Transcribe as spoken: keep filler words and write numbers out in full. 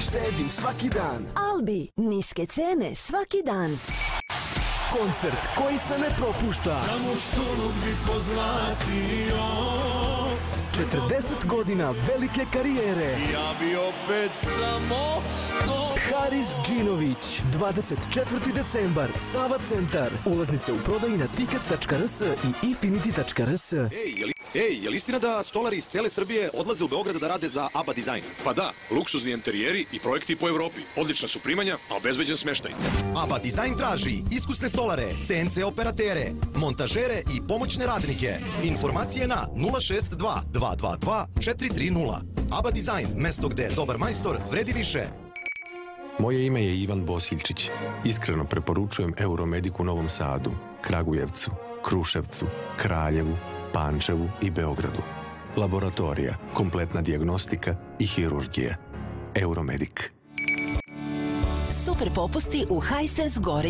štedim svaki dan. Albi, niske cene svaki dan. Koncert koji se ne propušta. Samo što bi pozlatio. četrdeset godina velike karijere. Ja bi opet samo sto. Haris Džinović, dvadeset četvrti decembar, Sava centar. Ulaznice u prodaji na tiket tačka rs i infinity tačka rs. Ej, je li, ej, je li istina da stolari iz cele Srbije odlaze u Beograd da rade za ABBA Design? Pa da, luksuzni enterijeri i projekti po Evropi. Odlična su primanja, a obezbeđen smeštaj. ABBA Design traži iskusne stolare, C N C operatere, montažere i pomoćne radnike. Informacije na nula šest dva dva dva dva četiri tri nula. ABBA Design, mesto gde dobar majstor vredi više. Moje ime je Ivan Bosiljčić. Iskreno preporučujem Euromedik u Novom Sadu, Kragujevcu, Kruševcu, Kraljevu, Pančevu i Beogradu. Laboratorija, kompletna dijagnostika i hirurgija. Euromedik. Super popusti u Hisense Gore